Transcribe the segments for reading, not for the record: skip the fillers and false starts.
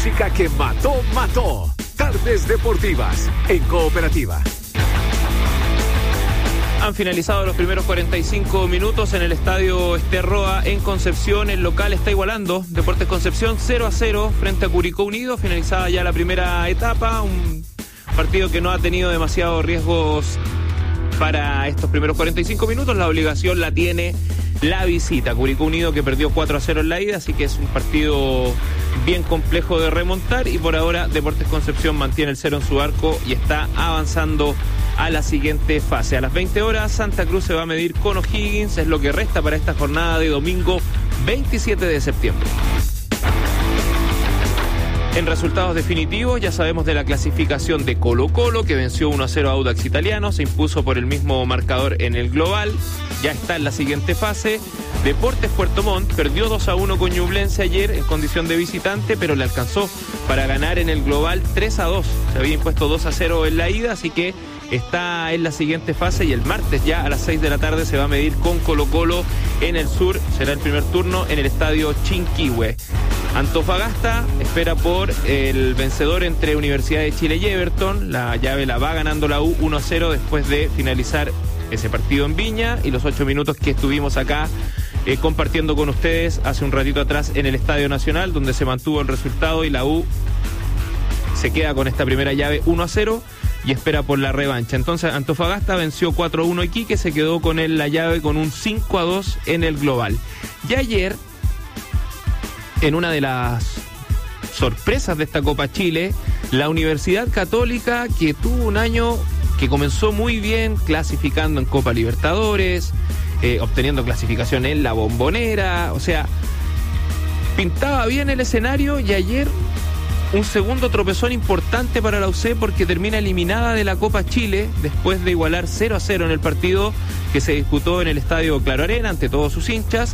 música que mató. Tardes Deportivas en Cooperativa. Han finalizado los primeros 45 minutos en el estadio Esterroa en Concepción. El local está igualando. Deportes Concepción 0-0 frente a Curicó Unido. Finalizada ya la primera etapa. Un partido que no ha tenido demasiados riesgos para estos primeros 45 minutos. La obligación la tiene la visita. Curicó Unido, que perdió 4-0 en la ida, así que es un partido bien complejo de remontar, y por ahora Deportes Concepción mantiene el 0 en su arco y está avanzando a la siguiente fase. A las 20 horas Santa Cruz se va a medir con O'Higgins. Es lo que resta para esta jornada de domingo 27 de septiembre. En resultados definitivos ya sabemos de la clasificación de Colo-Colo, que venció 1-0 a Audax Italiano, se impuso por el mismo marcador en el global, ya está en la siguiente fase. Deportes Puerto Montt perdió 2-1 con Ñublense ayer en condición de visitante, pero le alcanzó para ganar en el global 3-2. Se había impuesto 2-0 en la ida, así que está en la siguiente fase, y el martes ya a las 6 de la tarde se va a medir con Colo-Colo en el sur. Será el primer turno en el estadio Chinquihue. Antofagasta espera por el vencedor entre Universidad de Chile y Everton. La llave la va ganando la U 1-0 después de finalizar ese partido en Viña, y los 8 minutos que estuvimos acá compartiendo con ustedes hace un ratito atrás en el Estadio Nacional, donde se mantuvo el resultado y la U se queda con esta primera llave 1-0 y espera por la revancha. Entonces Antofagasta venció 4-1 a Iquique, se quedó con él la llave con un 5-2 en el global. Y ayer, en una de las sorpresas de esta Copa Chile, la Universidad Católica, que tuvo un año que comenzó muy bien, clasificando en Copa Libertadores, obteniendo clasificación en la Bombonera, o sea, pintaba bien el escenario, y ayer un segundo tropezón importante para la UC, porque termina eliminada de la Copa Chile después de igualar 0-0 en el partido que se disputó en el Estadio Claro Arena ante todos sus hinchas.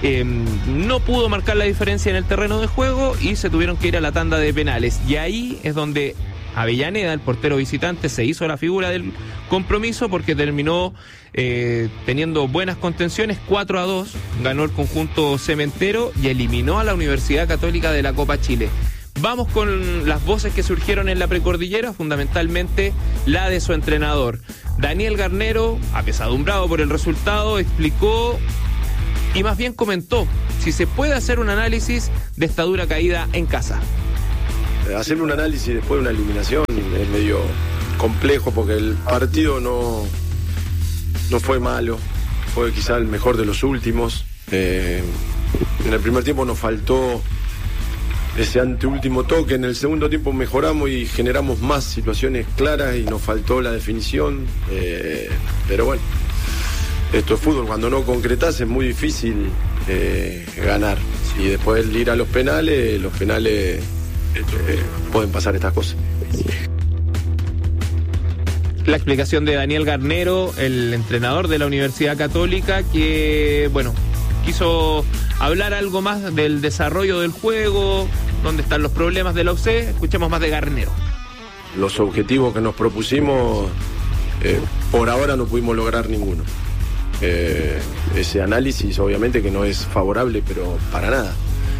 No pudo marcar la diferencia en el terreno de juego y se tuvieron que ir a la tanda de penales, y ahí es donde Avellaneda, el portero visitante, se hizo la figura del compromiso, porque terminó teniendo buenas contenciones. 4-2 ganó el conjunto cementero y eliminó a la Universidad Católica de la Copa Chile. Vamos con las voces que surgieron en la precordillera, fundamentalmente la de su entrenador. Daniel Garnero, apesadumbrado por el resultado, explicó y más bien comentó si se puede hacer un análisis de esta dura caída en casa. Hacer un análisis después de una eliminación es medio complejo, porque el partido no fue malo, fue quizá el mejor de los últimos. En el primer tiempo nos faltó ese anteúltimo toque, en el segundo tiempo mejoramos y generamos más situaciones claras y nos faltó la definición, pero bueno, esto es fútbol, cuando no concretás es muy difícil ganar, y después de ir a los penales pueden pasar estas cosas. La explicación de Daniel Garnero, el entrenador de la Universidad Católica, que, bueno, quiso hablar algo más del desarrollo del juego, dónde están los problemas de la UC. Escuchemos más de Garnero. Los objetivos que nos propusimos, por ahora no pudimos lograr ninguno. Ese análisis obviamente que no es favorable, pero para nada.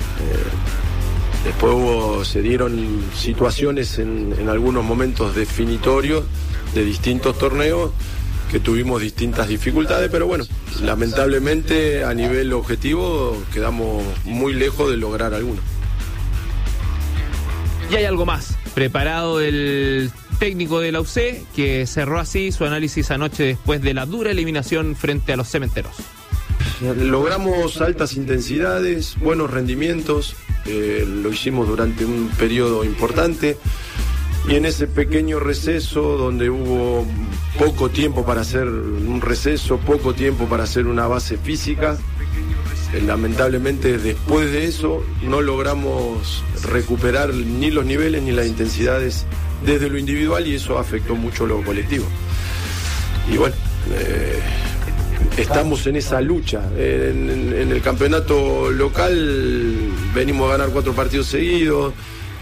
Después se dieron situaciones en algunos momentos definitorios de distintos torneos que tuvimos distintas dificultades, pero bueno, lamentablemente a nivel objetivo quedamos muy lejos de lograr alguno. Y hay algo más preparado el técnico de la UC, que cerró así su análisis anoche después de la dura eliminación frente a los cementeros. Logramos altas intensidades, buenos rendimientos, lo hicimos durante un periodo importante, y en ese pequeño receso donde hubo poco tiempo para hacer un receso, poco tiempo para hacer una base física, lamentablemente después de eso no logramos recuperar ni los niveles ni las intensidades desde lo individual, y eso afectó mucho lo colectivo. Y bueno, estamos en esa lucha. En el campeonato local venimos a ganar 4 partidos seguidos,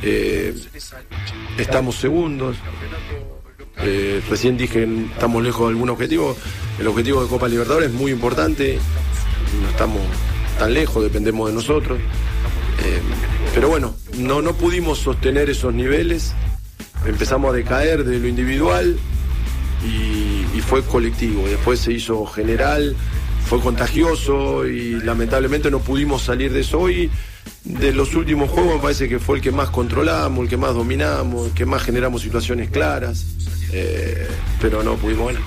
estamos segundos. Recién dije estamos lejos de algún objetivo. El objetivo de Copa Libertadores es muy importante, no estamos tan lejos, dependemos de nosotros. Pero bueno, no pudimos sostener esos niveles, empezamos a decaer de lo individual y fue colectivo, después se hizo general, fue contagioso y lamentablemente no pudimos salir de eso. Hoy, de los últimos juegos, me parece que fue el que más controlamos, el que más dominamos, el que más generamos situaciones claras, pero no pudimos ganar.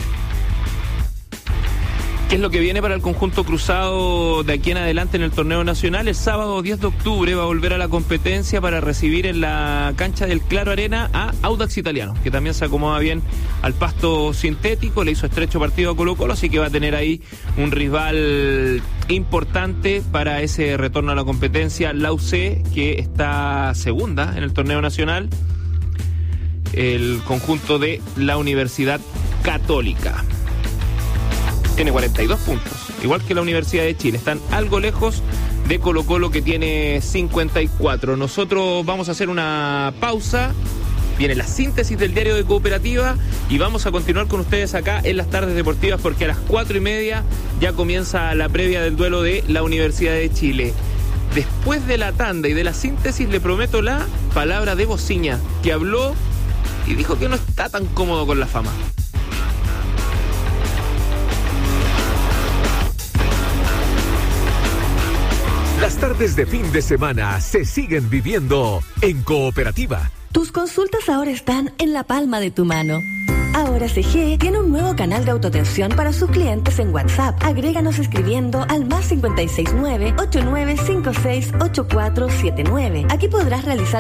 ¿Qué es lo que viene para el conjunto cruzado de aquí en adelante en el torneo nacional? El sábado 10 de octubre va a volver a la competencia para recibir en la cancha del Claro Arena a Audax Italiano, que también se acomoda bien al pasto sintético, le hizo estrecho partido a Colo-Colo, así que va a tener ahí un rival importante para ese retorno a la competencia. La UC, que está segunda en el torneo nacional, el conjunto de la Universidad Católica. Tiene 42 puntos, igual que la Universidad de Chile. Están algo lejos de Colo-Colo, que tiene 54. Nosotros vamos a hacer una pausa. Viene la síntesis del diario de Cooperativa y vamos a continuar con ustedes acá en las tardes deportivas, porque a las 4:30 ya comienza la previa del duelo de la Universidad de Chile. Después de la tanda y de la síntesis, le prometo la palabra de Bociña, que habló y dijo que no está tan cómodo con la fama. Las tardes de fin de semana se siguen viviendo en Cooperativa. Tus consultas ahora están en la palma de tu mano. Ahora CG tiene un nuevo canal de autoatención para sus clientes en WhatsApp. Agréganos escribiendo al +569-8956-8479. Aquí podrás realizar